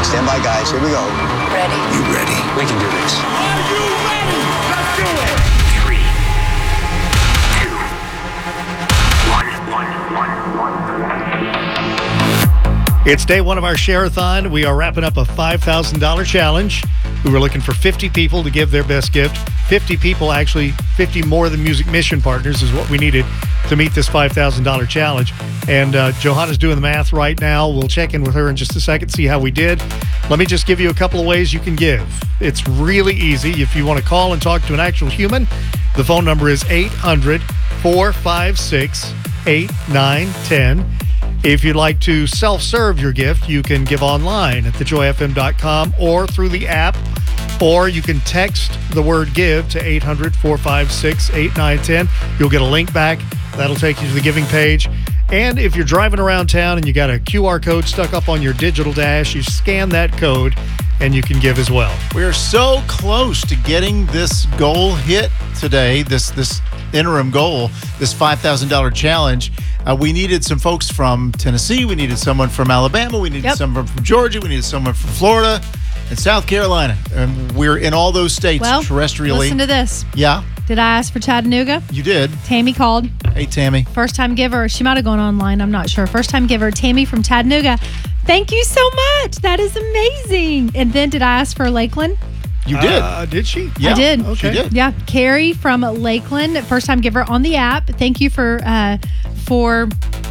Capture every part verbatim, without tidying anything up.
Stand by, guys. Here we go. Ready. You ready? We can do this. Are you ready? Let's do it. Three, two, one, one, one, one. It's day one of our Share-a-thon. We are wrapping up a five thousand dollars challenge. We were looking for fifty people to give their best gift. fifty people, actually, fifty more than Music Mission Partners is what we needed to meet this five thousand dollars challenge. And uh, Johanna's doing the math right now. We'll check in with her in just a second, see how we did. Let me just give you a couple of ways you can give. It's really easy. If you want to call and talk to an actual human, the phone number is eight hundred, four five six, eight nine one zero. If you'd like to self-serve your gift, you can give online at the joy f m dot com or through the app, or you can text the word give to eight hundred, four five six, eight nine one zero. You'll get a link back. That'll take you to the giving page. And if you're driving around town and you got a Q R code stuck up on your digital dash, you scan that code and you can give as well. We are so close to getting this goal hit today, this this interim goal, this five thousand dollars challenge. Uh, we needed some folks from Tennessee. We needed someone from Alabama. We needed Yep. someone from Georgia. We needed someone from Florida and South Carolina. And we're in all those states Well, terrestrially. listen to this. Yeah, Did I ask for Chattanooga? you did. Tammy called. Hey, Tammy. First time giver. She might have gone online. I'm not sure. First time giver, Tammy from Chattanooga. Thank you so much. That is amazing. And then did I ask for Lakeland? You did. Uh, did she? Yeah, I did. She did. Yeah. Carrie from Lakeland, first time giver on the app. Thank you for uh, for.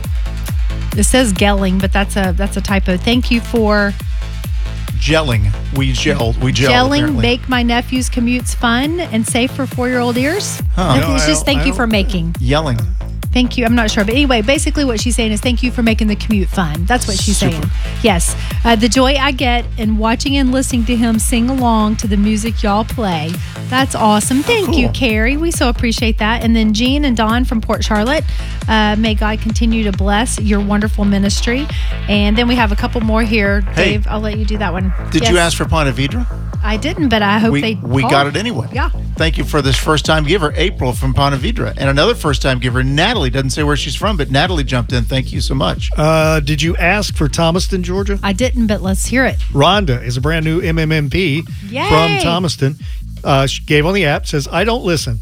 It says gelling, but that's a that's a typo. Thank you for Gelling. We gelled. We gelled. gelling. apparently. Make my nephew's commutes fun and safe for four-year-old ears. Huh. I think No, it's I just don't- thank I you for don't- making. Yelling. Thank you. I'm not sure. But anyway, basically what she's saying is thank you for making the commute fun. That's what she's Super. saying. Yes. Uh, the joy I get in watching and listening to him sing along to the music y'all play. That's awesome. Thank you, Cool. Carrie. We so appreciate that. And then Jean and Dawn from Port Charlotte. Uh, may God continue to bless your wonderful ministry. And then we have a couple more here. Hey. Dave, I'll let you do that one. Did Yes. you ask for Ponte Vedra? I didn't, but I hope we, they we called. got it anyway. Yeah. Thank you for this first-time giver, April from Ponte Vedra. And another first-time giver, Natalie. Doesn't say where she's from, but Natalie jumped in. Thank you so much. Uh, did you ask for Thomaston, Georgia? I didn't, but let's hear it. Rhonda is a brand new M M M P Yay! from Thomaston. Uh, she gave on the app, says, I don't listen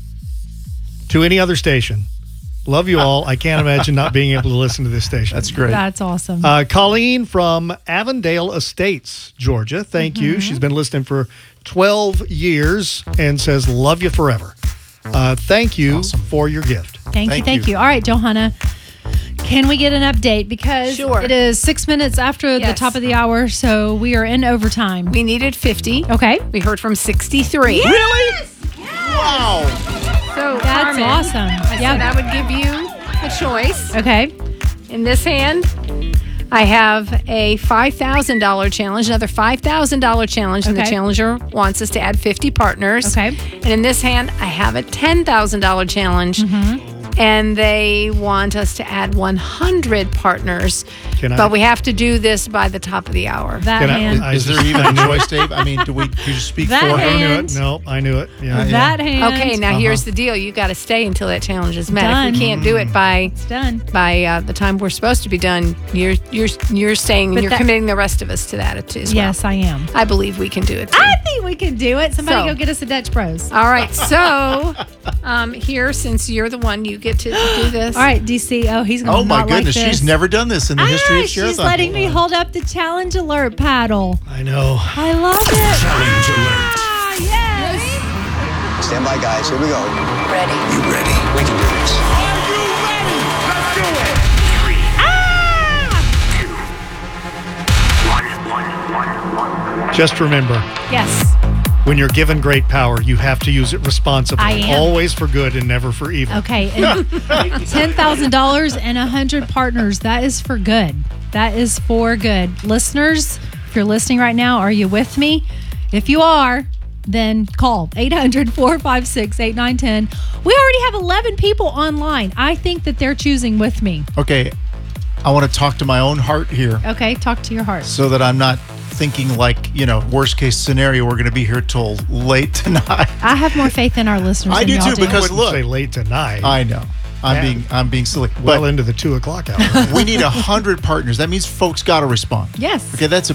to any other station. Love you all. I can't imagine not being able to listen to this station. That's great. That's awesome. Uh, Colleen from Avondale Estates, Georgia. Thank you. She's been listening for twelve years and says, love you forever. Uh, thank you Awesome. for your gift. Thank, Thank you, thank you. you. All right, Johanna, can we get an update? Because Sure. it is six minutes after the Yes. top of the hour, so we are in overtime. We needed fifty. Okay. We heard from sixty-three. Really? Wow. So That's Carmen, awesome. I Yeah. said I would give you a choice. Okay. In this hand, I have a five thousand dollars challenge, another five thousand dollars challenge, and the Okay. challenger wants us to add fifty partners. Okay. And in this hand, I have a ten thousand dollars challenge, and they want us to add one hundred partners. Can I- but we have to do this by the top of the hour. That Can I- hand. I Is there just- even a choice, Dave? I mean, do we do you speak That for I her? knew hand. it. No, I knew it. Yeah. that hand. Okay, now Uh-huh. here's the deal. You got to stay until that challenge is met. If Done. we can't do it by It's done. by uh, the time we're supposed to be done, you're you're you're staying and But you're that- committing the rest of us to that as well. Yes, I am. I believe we can do it. Too. I think we can do it. Somebody So- go get us a Dutch Bros. All right, so um, here, since you're the one, you get to do this. All right, D C. Oh, he's going to Oh my not goodness, like this. she's never done this in the history Ah, of Share-a-thon. she's letting me hold up the challenge alert paddle. I know. I love it. Challenge alert. Ah, yes. Stand by, guys. Here we go. Ready. You ready? We can do this. Are you ready? Let's do it. Three, Ah! two, one, one, one, one. Just remember, Yes. when you're given great power, you have to use it responsibly. I am. Always for good and never for evil. Okay. And ten thousand dollars and one hundred partners. That is for good. That is for good. Listeners, if you're listening right now, are you with me? If you are, then call eight hundred, four five six, eight nine one zero. We already have eleven people online. I think that they're choosing with me. Okay, I want to talk to my own heart here Okay, talk to your heart. so that I'm not thinking like, you know, worst case scenario, we're going to be here till late tonight. I have more faith in our listeners. I than do y'all too, because Wouldn't look, say late tonight. I know. I'm Yeah. being I'm being silly. well But into the two o'clock hour. we need a hundred partners. That means folks got to respond. Yes. Okay, that's a